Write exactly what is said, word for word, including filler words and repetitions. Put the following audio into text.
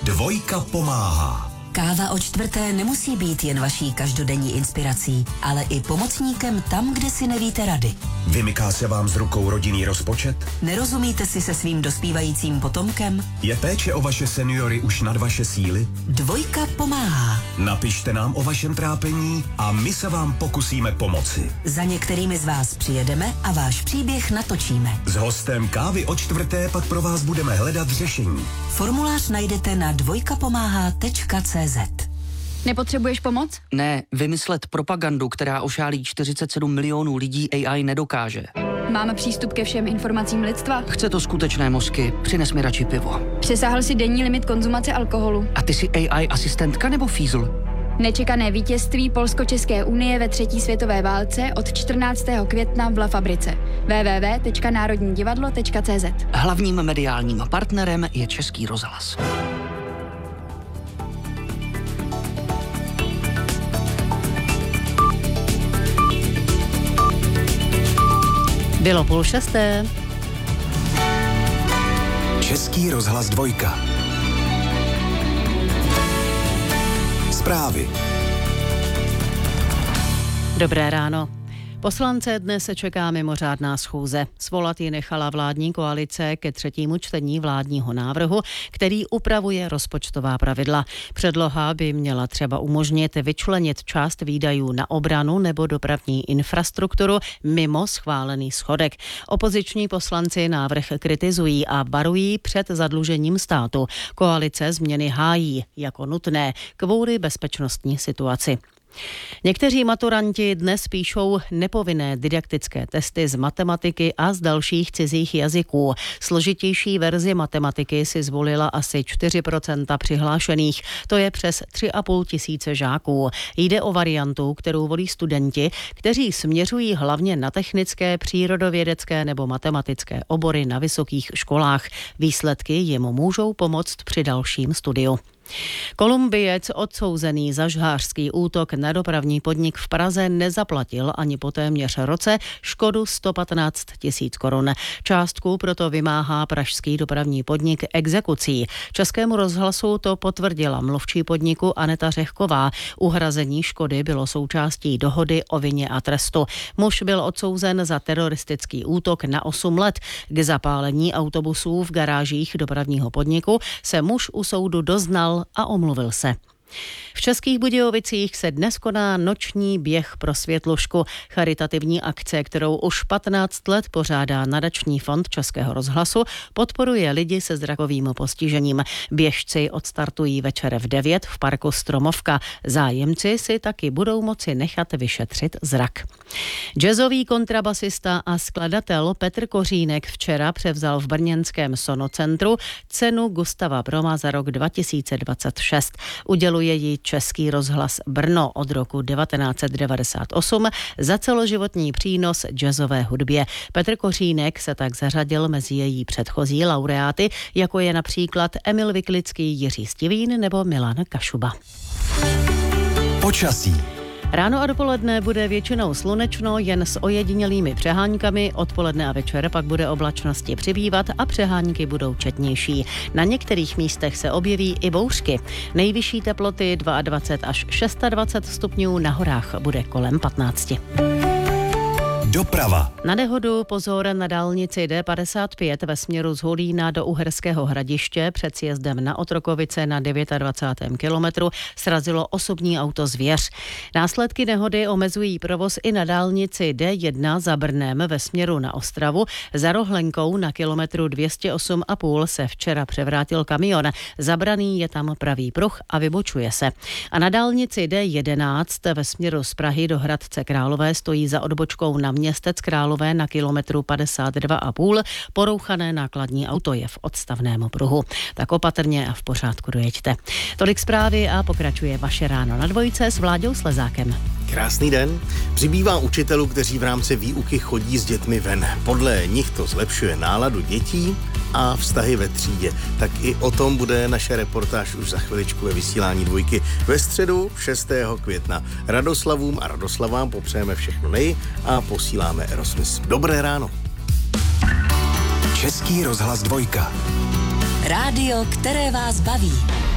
Dvojka pomáhá. Káva o čtvrté nemusí být jen vaší každodenní inspirací, ale i pomocníkem tam, kde si nevíte rady. Vymyká se vám z rukou rodinný rozpočet? Nerozumíte si se svým dospívajícím potomkem? Je péče o vaše seniory už nad vaše síly? Dvojka pomáhá. Napište nám o vašem trápení a my se vám pokusíme pomoci. Za některými z vás přijedeme a váš příběh natočíme. S hostem Kávy o čtvrté pak pro vás budeme hledat řešení. Formulář najdete na dvojkapomáhá tečka cé zet. Nepotřebuješ pomoc? Ne, vymyslet propagandu, která ošálí čtyřicet sedm milionů lidí, á í nedokáže. Máme přístup ke všem informacím lidstva? Chce to skutečné mozky, přines mi radši pivo. Přesáhl si denní limit konzumace alkoholu. A ty jsi á í asistentka nebo fízl? Nečekané vítězství Polsko-České unie ve třetí světové válce od čtrnáctého května v La Fabrice. w w w tečka národní divadlo tečka cé zet. Hlavním mediálním partnerem je Český rozhlas. Bylo půl šesté. Český rozhlas dvojka. Zprávy. Dobré ráno. Poslance dnes se čeká mimořádná schůze. Svolat ji nechala vládní koalice ke třetímu čtení vládního návrhu, který upravuje rozpočtová pravidla. Předloha by měla třeba umožnit vyčlenit část výdajů na obranu nebo dopravní infrastrukturu mimo schválený schodek. Opoziční poslanci návrh kritizují a varují před zadlužením státu. Koalice změny hájí jako nutné kvůli bezpečnostní situaci. Někteří maturanti dnes píšou nepovinné didaktické testy z matematiky a z dalších cizích jazyků. Složitější verzi matematiky si zvolila asi čtyři procenta přihlášených, to je přes tři a půl tisíce žáků. Jde o variantu, kterou volí studenti, kteří směřují hlavně na technické, přírodovědecké nebo matematické obory na vysokých školách. Výsledky jim můžou pomoct při dalším studiu. Kolumbiec odsouzený za žhářský útok na dopravní podnik v Praze nezaplatil ani po téměř roce škodu sto patnáct tisíc korun. Částku proto vymáhá pražský dopravní podnik exekucí. Českému rozhlasu to potvrdila mluvčí podniku Aneta Řehková. Uhrazení škody bylo součástí dohody o vině a trestu. Muž byl odsouzen za teroristický útok na osm let. K zapálení autobusů v garážích dopravního podniku se muž u soudu doznal a omluvil se. V Českých Budějovicích se dnes koná noční běh pro Světlušku, charitativní akce, kterou už patnáct let pořádá nadační fond Českého rozhlasu, podporuje lidi se zrakovým postižením. Běžci odstartují večer v devět v parku Stromovka. Zájemci si taky budou moci nechat vyšetřit zrak. Jazzový kontrabasista a skladatel Petr Kořínek včera převzal v brněnském Sonocentru cenu Gustava Broma za rok dva tisíce dvacet šest. Uděluje ji Český rozhlas Brno od roku devatenáct set devadesát osm za celoživotní přínos jazzové hudbě. Petr Kořínek se tak zařadil mezi její předchozí laureáty, jako je například Emil Vyklický, Jiří Stivín nebo Milan Kašuba. Počasí. Ráno a dopoledne bude většinou slunečno, jen s ojedinělými přeháňkami. Odpoledne a večer pak bude oblačnosti přibývat a přehánky budou četnější. Na některých místech se objeví i bouřky. Nejvyšší teploty dvacet dva až dvacet šest stupňů, na horách bude kolem patnáct. Doprava. Na nehodu pozor na dálnici D padesát pět ve směru z Holína do Uherského Hradiště před sjezdem na Otrokovice na dvacátém devátém kilometru srazilo osobní auto Zvěř. Následky nehody omezují provoz i na dálnici D jedna za Brnem ve směru na Ostravu. Za Rohlenkou na kilometru dvě stě osm a půl se včera převrátil kamion. Zabraný je tam pravý pruh a vybočuje se. A na dálnici D jedenáct ve směru z Prahy do Hradce Králové stojí za odbočkou na Městec Králové na kilometru padesát dva a půl. Porouchané nákladní auto je v odstavném pruhu. Tak opatrně a v pořádku dojeďte. Tolik zprávy a pokračuje vaše ráno na dvojce s Vláďou Slezákem. Krásný den. Přibývá učitelů, kteří v rámci výuky chodí s dětmi ven. Podle nich to zlepšuje náladu dětí a vztahy ve třídě. Tak i o tom bude naše reportáž už za chviličku ve vysílání dvojky ve středu šestého května. Radoslavům a Radoslavám popřejeme všechno nej a posíláme Erosmys. Dobré ráno. Český rozhlas dvojka. Rádio, které vás baví.